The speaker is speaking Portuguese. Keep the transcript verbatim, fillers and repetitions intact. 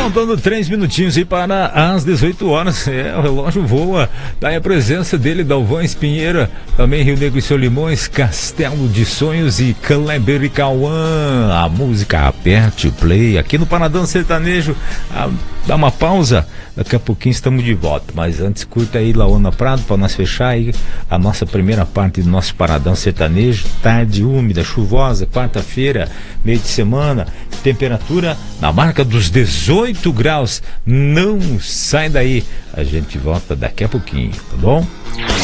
Faltando três minutinhos e para as dezoito horas, é, o relógio voa. Daí a presença dele, Dalvan Espinheira, também Rio Negro e Solimões, Castelo de Sonhos e Kleber e Cauã. A música Aperte o Play, aqui no Paradão Sertanejo. Ah, dá uma pausa, daqui a pouquinho estamos de volta. Mas antes, curta aí Laona Prado, para nós fechar aí a nossa primeira parte do nosso Paradão Sertanejo. Tarde úmida, chuvosa, quarta-feira, meio de semana, temperatura na marca dos dezoito graus. Não sai daí, a gente volta daqui a pouquinho, tá bom?